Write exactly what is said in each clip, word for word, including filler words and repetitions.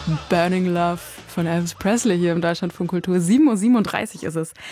Burning Love von Elvis Presley hier im Deutschlandfunk Kultur. sieben Uhr siebenunddreißig ist es.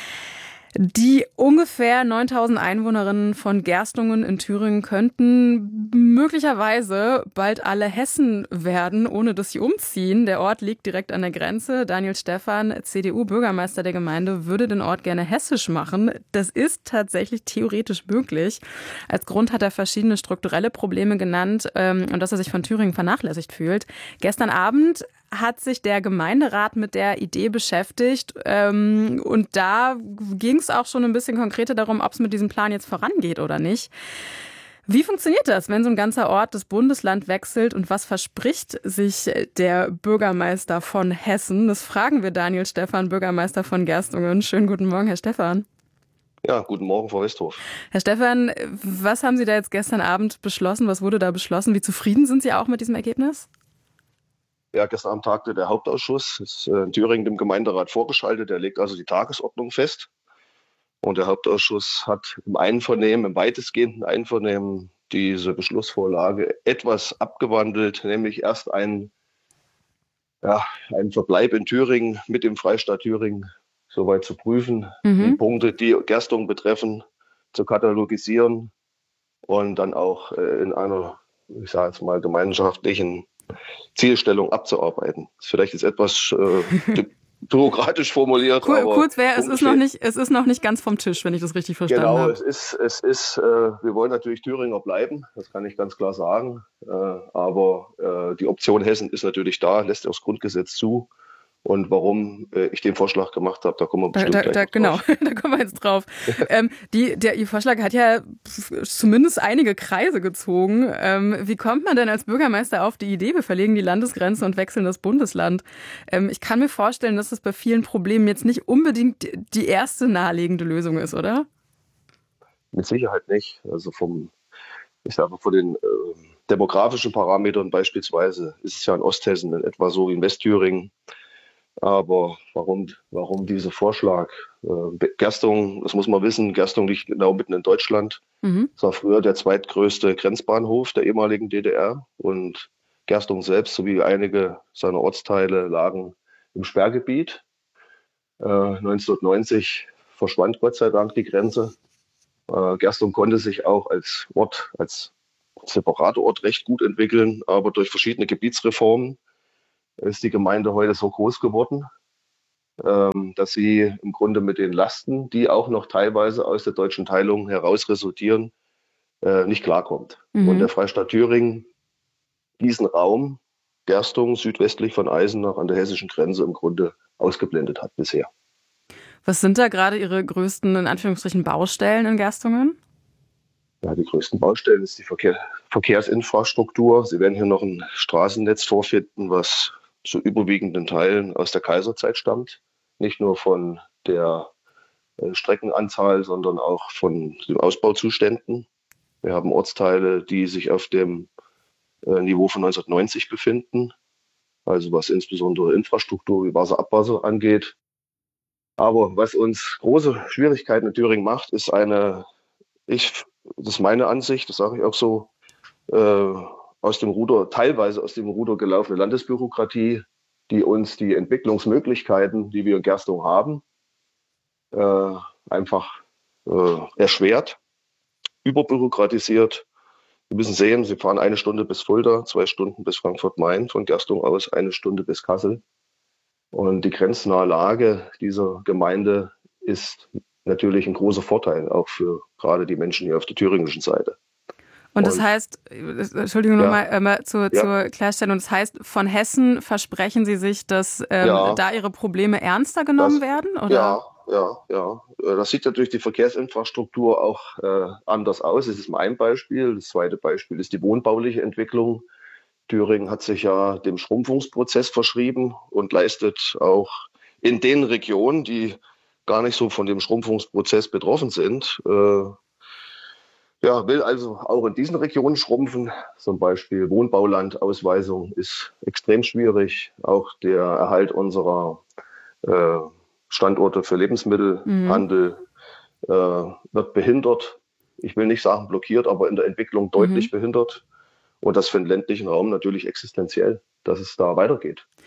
Die ungefähr neuntausend Einwohnerinnen von Gerstungen in Thüringen könnten möglicherweise bald alle Hessen werden, ohne dass sie umziehen. Der Ort liegt direkt an der Grenze. Daniel Stephan, C D U-Bürgermeister der Gemeinde, würde den Ort gerne hessisch machen. Das ist tatsächlich theoretisch möglich. Als Grund hat er verschiedene strukturelle Probleme genannt und dass er sich von Thüringen vernachlässigt fühlt. Gestern Abend hat sich der Gemeinderat mit der Idee beschäftigt ähm, und da ging es auch schon ein bisschen konkreter darum, ob es mit diesem Plan jetzt vorangeht oder nicht. Wie funktioniert das, wenn so ein ganzer Ort das Bundesland wechselt und was verspricht sich der Bürgermeister von Hessen? Das fragen wir Daniel Stephan, Bürgermeister von Gerstungen. Schönen guten Morgen, Herr Stephan. Ja, guten Morgen, Frau Westhoff. Herr Stephan, was haben Sie da jetzt gestern Abend beschlossen? Was wurde da beschlossen? Wie zufrieden sind Sie auch mit diesem Ergebnis? Ja, gestern Abend tagte der Hauptausschuss, ist in Thüringen dem Gemeinderat vorgeschaltet, der legt also die Tagesordnung fest. Und der Hauptausschuss hat im Einvernehmen, im weitestgehenden Einvernehmen diese Beschlussvorlage etwas abgewandelt, nämlich erst einen, ja, einen Verbleib in Thüringen mit dem Freistaat Thüringen soweit zu prüfen, mhm. die Punkte, die Gerstungen betreffen, zu katalogisieren und dann auch in einer, ich sage jetzt mal, gemeinschaftlichen Zielstellung abzuarbeiten. Das ist vielleicht jetzt etwas äh, bürokratisch formuliert. Cool, aber kurz wäre, es ist noch nicht, es ist noch nicht ganz vom Tisch, wenn ich das richtig verstanden genau, habe. Genau, es ist, es ist, äh, wir wollen natürlich Thüringer bleiben, das kann ich ganz klar sagen. Äh, aber äh, die Option Hessen ist natürlich da, lässt das Grundgesetz zu. Und warum äh, ich den Vorschlag gemacht habe, da kommen wir bestimmt da, gleich da, drauf. Genau, da kommen wir jetzt drauf. ähm, die, der, Ihr Vorschlag hat ja zumindest einige Kreise gezogen. Ähm, wie kommt man denn als Bürgermeister auf die Idee, wir verlegen die Landesgrenze und wechseln das Bundesland? Ähm, ich kann mir vorstellen, dass das bei vielen Problemen jetzt nicht unbedingt die erste naheliegende Lösung ist, oder? Mit Sicherheit nicht. Also vom, ich sage von den äh, demografischen Parametern beispielsweise ist es ja in Osthessen in etwa so wie in Westthüringen. Aber warum, warum dieser Vorschlag? Äh, Gerstungen, das muss man wissen, Gerstungen liegt genau mitten in Deutschland. Mhm. Das war früher der zweitgrößte Grenzbahnhof der ehemaligen D D R. Und Gerstungen selbst sowie einige seiner Ortsteile lagen im Sperrgebiet. Äh, neunzehnhundertneunzig verschwand Gott sei Dank die Grenze. Äh, Gerstungen konnte sich auch als Ort, als separater Ort recht gut entwickeln, aber durch verschiedene Gebietsreformen ist die Gemeinde heute so groß geworden, ähm, dass sie im Grunde mit den Lasten, die auch noch teilweise aus der deutschen Teilung heraus resultieren, äh, nicht klarkommt. Mhm. Und der Freistaat Thüringen diesen Raum, Gerstungen südwestlich von Eisenach an der hessischen Grenze im Grunde ausgeblendet hat bisher. Was sind da gerade Ihre größten, in Anführungsstrichen, Baustellen in Gerstungen? Ja, die größten Baustellen ist die Verkehr, Verkehrsinfrastruktur. Sie werden hier noch ein Straßennetz vorfinden, was zu überwiegenden Teilen aus der Kaiserzeit stammt. Nicht nur von der äh, Streckenanzahl, sondern auch von den Ausbauzuständen. Wir haben Ortsteile, die sich auf dem äh, Niveau von neunzehnhundertneunzig befinden, also was insbesondere Infrastruktur wie Wasser, Abwasser angeht. Aber was uns große Schwierigkeiten in Thüringen macht, ist eine, ich, das ist meine Ansicht, das sage ich auch so, äh, aus dem Ruder, teilweise aus dem Ruder gelaufene Landesbürokratie, die uns die Entwicklungsmöglichkeiten, die wir in Gerstungen haben, äh, einfach äh, erschwert, überbürokratisiert. Wir müssen sehen, Sie fahren eine Stunde bis Fulda, zwei Stunden bis Frankfurt-Main, von Gerstungen aus eine Stunde bis Kassel. Und die grenznahe Lage dieser Gemeinde ist natürlich ein großer Vorteil, auch für gerade die Menschen hier auf der thüringischen Seite. Und das heißt, Entschuldigung, ja. nochmal äh, zur, ja. zur Klarstellung, das heißt, von Hessen versprechen Sie sich, dass ähm, ja. da Ihre Probleme ernster genommen das, werden? Oder? Ja, ja, ja. Das sieht natürlich die Verkehrsinfrastruktur auch äh, anders aus. Das ist mal ein Beispiel. Das zweite Beispiel ist die wohnbauliche Entwicklung. Thüringen hat sich ja dem Schrumpfungsprozess verschrieben und leistet auch in den Regionen, die gar nicht so von dem Schrumpfungsprozess betroffen sind, äh, ja, will also auch in diesen Regionen schrumpfen. Zum Beispiel Wohnbaulandausweisung ist extrem schwierig. Auch der Erhalt unserer äh, Standorte für Lebensmittelhandel mhm. äh, wird behindert. Ich will nicht sagen blockiert, aber in der Entwicklung deutlich mhm. behindert. Und das für den ländlichen Raum natürlich existenziell, dass es da weitergeht.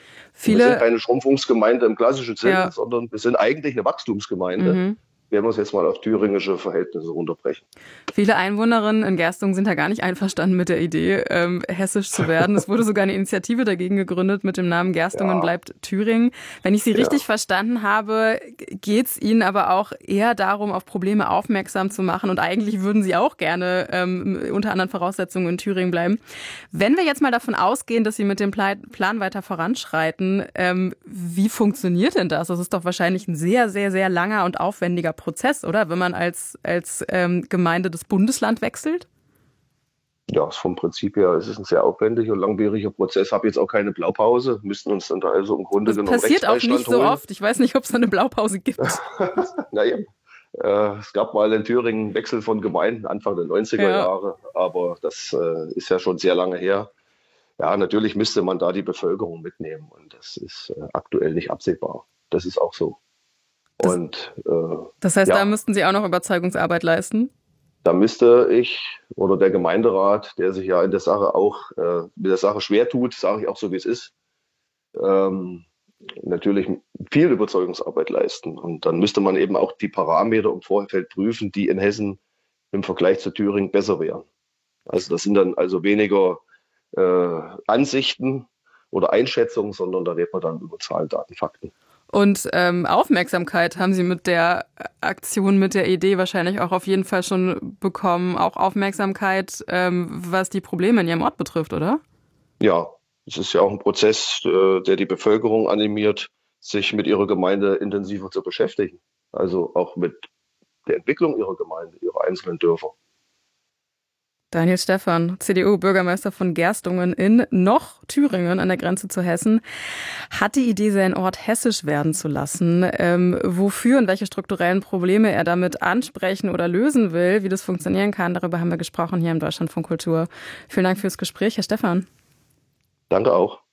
Viele, wir sind keine Schrumpfungsgemeinde im klassischen Sinne, ja. sondern wir sind eigentlich eine Wachstumsgemeinde. Mhm. Wenn wir es jetzt mal auf thüringische Verhältnisse runterbrechen. Viele Einwohnerinnen in Gerstungen sind ja gar nicht einverstanden mit der Idee, ähm, hessisch zu werden. Es wurde sogar eine Initiative dagegen gegründet mit dem Namen Gerstungen Ja. bleibt Thüringen. Wenn ich Sie richtig Ja. verstanden habe, geht es Ihnen aber auch eher darum, auf Probleme aufmerksam zu machen. Und eigentlich würden Sie auch gerne ähm, unter anderen Voraussetzungen in Thüringen bleiben. Wenn wir jetzt mal davon ausgehen, dass Sie mit dem Plan weiter voranschreiten, ähm, wie funktioniert denn das? Das ist doch wahrscheinlich ein sehr, sehr, sehr langer und aufwendiger Prozess, oder? Wenn man als, als ähm, Gemeinde das Bundesland wechselt? Ja, vom Prinzip her ist es ein sehr aufwendiger und langwieriger Prozess. Habe jetzt auch keine Blaupause, müssten uns dann da also im Grunde Das genommen passiert auch Rechtsbeistand nicht so holen. oft. Ich weiß nicht, ob es eine Blaupause gibt. Naja, äh, es gab mal in Thüringen einen Wechsel von Gemeinden Anfang der neunziger Ja. Jahre, aber das äh, ist ja schon sehr lange her. Ja, natürlich müsste man da die Bevölkerung mitnehmen und das ist äh, aktuell nicht absehbar. Das ist auch so. Das, und äh, das heißt, ja. da müssten Sie auch noch Überzeugungsarbeit leisten? Da müsste ich oder der Gemeinderat, der sich ja in der Sache auch äh, mit der Sache schwer tut, sage ich auch so, wie es ist, ähm, natürlich viel Überzeugungsarbeit leisten. Und dann müsste man eben auch die Parameter im Vorfeld prüfen, die in Hessen im Vergleich zu Thüringen besser wären. Also das sind dann also weniger äh, Ansichten oder Einschätzungen, sondern da redet man dann über Zahlen, Daten, Fakten. Und ähm, Aufmerksamkeit haben Sie mit der Aktion, mit der Idee wahrscheinlich auch auf jeden Fall schon bekommen. Auch Aufmerksamkeit, ähm, was die Probleme in Ihrem Ort betrifft, oder? Ja, es ist ja auch ein Prozess, äh, der die Bevölkerung animiert, sich mit ihrer Gemeinde intensiver zu beschäftigen. Also auch mit der Entwicklung ihrer Gemeinde, ihrer einzelnen Dörfer. Daniel Stephan, C D U-Bürgermeister von Gerstungen in noch Thüringen an der Grenze zu Hessen, hat die Idee, seinen Ort hessisch werden zu lassen. Ähm, wofür und welche strukturellen Probleme er damit ansprechen oder lösen will, wie das funktionieren kann, darüber haben wir gesprochen hier im Deutschlandfunk Kultur. Vielen Dank fürs Gespräch, Herr Stephan. Danke auch.